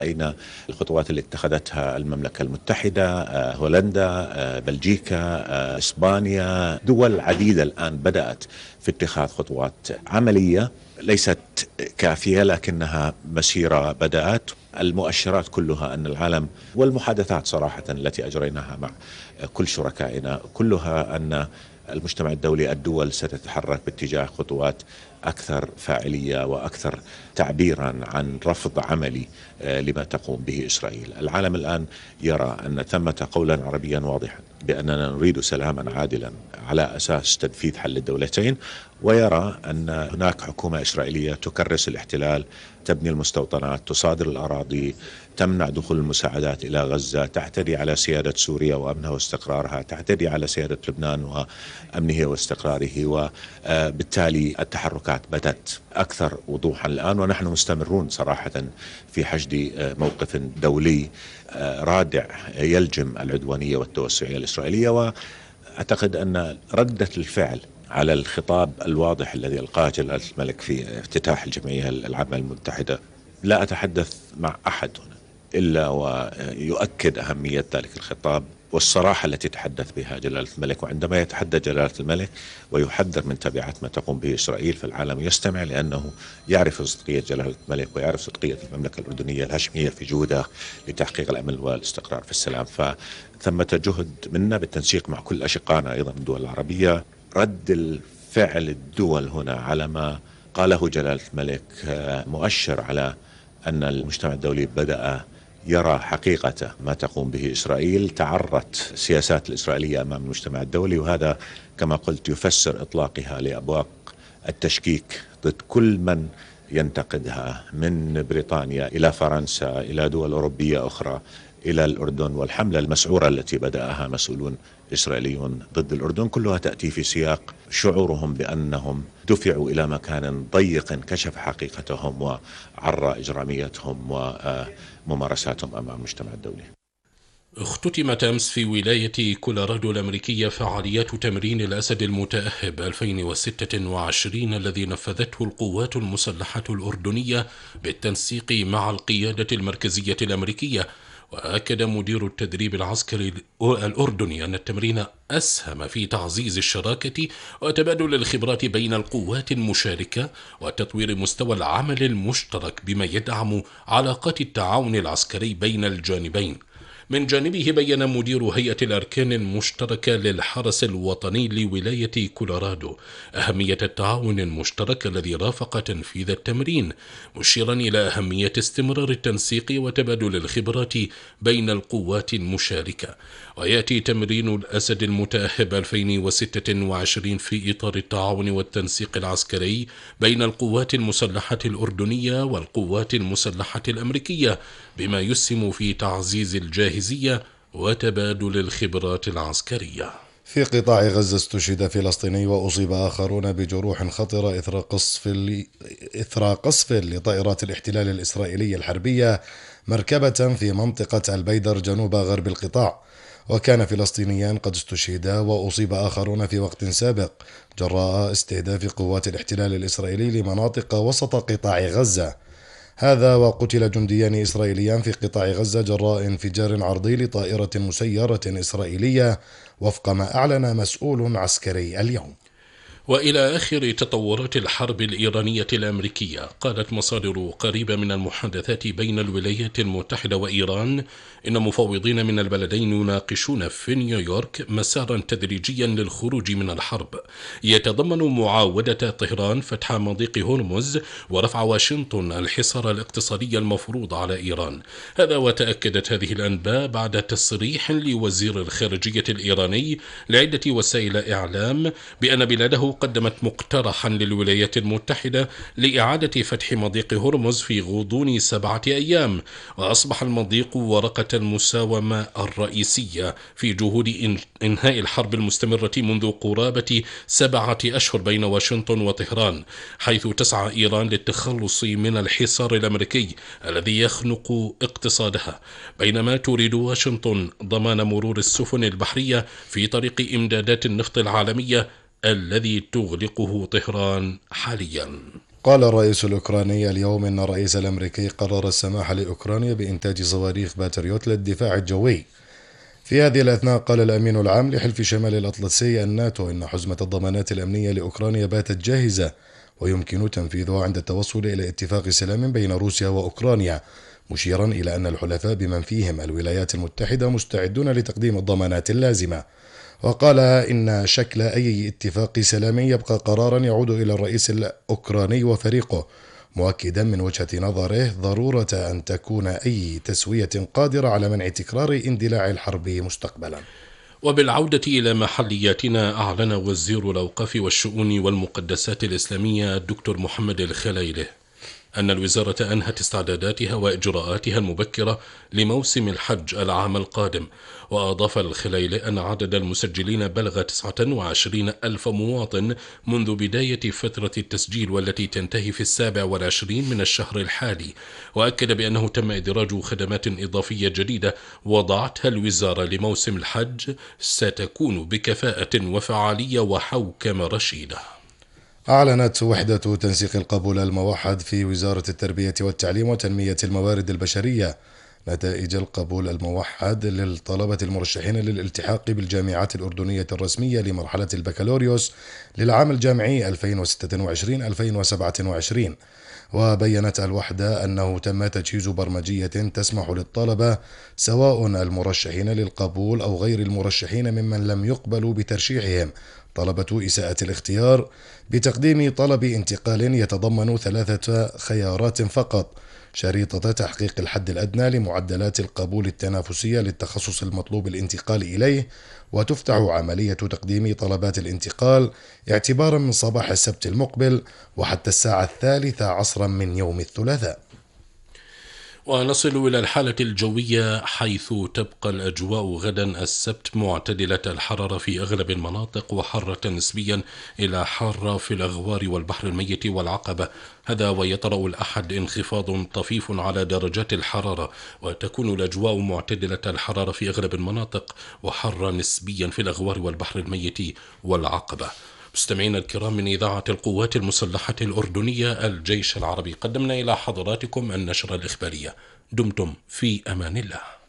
رأينا الخطوات اللي اتخذتها المملكة المتحدة، هولندا، بلجيكا، إسبانيا، دول عديدة الآن بدأت في اتخاذ خطوات عملية ليست كافية لكنها مسيرة بدأت. المؤشرات كلها أن العالم والمحادثات صراحة التي أجريناها مع كل شركائنا كلها أن المجتمع الدولي، الدول ستتحرك باتجاه خطوات أكثر فاعلية وأكثر تعبيرا عن رفض عملي لما تقوم به إسرائيل. العالم الآن يرى أن ثمة قولا عربيا واضحا بأننا نريد سلاما عادلا على أساس تنفيذ حل الدولتين، ويرى أن هناك حكومة إسرائيلية تكرس الاحتلال، تبني المستوطنات، تصادر الأراضي، تمنع دخول المساعدات إلى غزة، تعتدي على سيادة سوريا وأمنها واستقرارها، تعتدي على سيادة لبنان وأمنه واستقراره. وبالتالي التحركات بدت أكثر وضوحا الآن، ونحن مستمرون صراحة في حشد موقف دولي رادع يلجم العدوانية والتوسعية الإسرائيلية. وأعتقد أن ردة الفعل على الخطاب الواضح الذي ألقاه جلالة الملك في افتتاح الجمعية العامة المتحدة، لا أتحدث مع أحد هنا إلا ويؤكد أهمية ذلك الخطاب والصراحة التي تحدث بها جلالة الملك. وعندما يتحدث جلالة الملك ويحذر من تبعات ما تقوم به إسرائيل، فالعالم يستمع لأنه يعرف صدقية جلالة الملك ويعرف صدقية المملكة الأردنية الهاشمية في جهودها لتحقيق الأمن والاستقرار في السلام. فثمة جهد منا بالتنسيق مع كل أشقائنا أيضا من الدول العربية. رد الفعل الدول هنا على ما قاله جلالة الملك مؤشر على أن المجتمع الدولي بدأ يرى حقيقة ما تقوم به إسرائيل. تعرت السياسات الإسرائيلية أمام المجتمع الدولي، وهذا كما قلت يفسر إطلاقها لأبواق التشكيك ضد كل من ينتقدها، من بريطانيا إلى فرنسا إلى دول أوروبية أخرى إلى الأردن. والحملة المسعورة التي بدأها مسؤولون إسرائيليون ضد الأردن كلها تأتي في سياق شعورهم بأنهم دفعوا إلى مكان ضيق كشف حقيقتهم وعرى إجراميتهم وممارساتهم أمام المجتمع الدولي. اختتمت أمس في ولاية كولورادو الأمريكية فعاليات تمرين الأسد المتأهب 2026 الذي نفذته القوات المسلحة الأردنية بالتنسيق مع القيادة المركزية الأمريكية. وأكد مدير التدريب العسكري الأردني أن التمرين أسهم في تعزيز الشراكة وتبادل الخبرات بين القوات المشاركة وتطوير مستوى العمل المشترك بما يدعم علاقات التعاون العسكري بين الجانبين. من جانبه بيّن مدير هيئة الأركان المشتركة للحرس الوطني لولاية كولورادو أهمية التعاون المشترك الذي رافق تنفيذ التمرين، مشيرا إلى أهمية استمرار التنسيق وتبادل الخبرات بين القوات المشاركة. ويأتي تمرين الأسد المتأهب 2026 في إطار التعاون والتنسيق العسكري بين القوات المسلحة الأردنية والقوات المسلحة الأمريكية، بما يسهم في تعزيز الجاهزية وتبادل الخبرات العسكرية. في قطاع غزة استشهد فلسطيني وأصيب آخرون بجروح خطرة إثر قصف لطائرات الاحتلال الإسرائيلية الحربية مركبة في منطقة البيدر جنوب غرب القطاع. وكان فلسطينيان قد استشهدا وأصيب آخرون في وقت سابق جراء استهداف قوات الاحتلال الإسرائيلي لمناطق وسط قطاع غزة. هذا وقتل جنديان إسرائيليان في قطاع غزة جراء انفجار عرضي لطائرة مسيرة إسرائيلية وفق ما أعلن مسؤول عسكري اليوم. وإلى آخر تطورات الحرب الإيرانية الأمريكية، قالت مصادر قريبة من المحادثات بين الولايات المتحدة وإيران إن مفوضين من البلدين يناقشون في نيويورك مسارا تدريجيا للخروج من الحرب يتضمن معاودة طهران فتح مضيق هرمز ورفع واشنطن الحصار الاقتصادي المفروض على إيران. هذا وتأكدت هذه الأنباء بعد تصريح لوزير الخارجية الإيراني لعدة وسائل إعلام بأن بلاده قدمت مقترحا للولايات المتحدة لإعادة فتح مضيق هرمز في غضون 7 أيام، وأصبح المضيق ورقة المساومة الرئيسية في جهود إنهاء الحرب المستمرة منذ قرابة 7 أشهر بين واشنطن وطهران، حيث تسعى إيران للتخلص من الحصار الأمريكي الذي يخنق اقتصادها، بينما تريد واشنطن ضمان مرور السفن البحرية في طريق إمدادات النفط العالمية الذي تغلقه طهران حاليا. قال الرئيس الأوكراني اليوم إن الرئيس الأمريكي قرر السماح لأوكرانيا بإنتاج صواريخ باتريوت للدفاع الجوي. في هذه الأثناء قال الأمين العام لحلف شمال الأطلسي الناتو إن حزمة الضمانات الأمنية لأوكرانيا باتت جاهزة ويمكن تنفيذها عند التوصل إلى اتفاق سلام بين روسيا وأوكرانيا، مشيرا إلى أن الحلفاء بمن فيهم الولايات المتحدة مستعدون لتقديم الضمانات اللازمة. وقال إن شكل أي اتفاق سلامي يبقى قرارا يعود إلى الرئيس الأوكراني وفريقه، مؤكدا من وجهة نظره ضرورة أن تكون أي تسوية قادرة على منع تكرار اندلاع الحرب مستقبلا. وبالعودة إلى محلياتنا، أعلن وزير الأوقاف والشؤون والمقدسات الإسلامية الدكتور محمد الخليلي أن الوزارة أنهت استعداداتها وإجراءاتها المبكرة لموسم الحج العام القادم. وأضاف الخليلي أن عدد المسجلين بلغ 29,000 مواطن منذ بداية فترة التسجيل والتي تنتهي في 27 من الشهر الحالي، وأكد بأنه تم إدراج خدمات إضافية جديدة وضعتها الوزارة لموسم الحج ستكون بكفاءة وفعالية وحوكمة رشيدة. أعلنت وحدة تنسيق القبول الموحد في وزارة التربية والتعليم وتنمية الموارد البشرية نتائج القبول الموحد للطلبة المرشحين للالتحاق بالجامعات الأردنية الرسمية لمرحلة البكالوريوس للعام الجامعي 2026-2027. وبيّنت الوحدة أنه تم تجهيز برمجية تسمح للطلبة سواء المرشحين للقبول أو غير المرشحين ممن لم يقبلوا بترشيحهم طلبة إساءة الاختيار بتقديم طلب انتقال يتضمن 3 خيارات فقط: شريطة تحقيق الحد الأدنى لمعدلات القبول التنافسية للتخصص المطلوب الانتقال إليه، وتفتح عملية تقديم طلبات الانتقال اعتبارا من صباح السبت المقبل وحتى الساعة 13 من يوم الثلاثاء. ونصل إلى الحالة الجوية، حيث تبقى الأجواء غدا السبت معتدلة الحرارة في أغلب المناطق وحارة نسبيا إلى حارة في الأغوار والبحر الميت والعقبة. هذا ويطرأ الأحد انخفاض طفيف على درجات الحرارة، وتكون الأجواء معتدلة الحرارة في أغلب المناطق وحارة نسبيا في الأغوار والبحر الميت والعقبة. مستمعينا الكرام، من إذاعة القوات المسلحة الأردنية الجيش العربي قدمنا إلى حضراتكم النشرة الإخبارية. دمتم في أمان الله.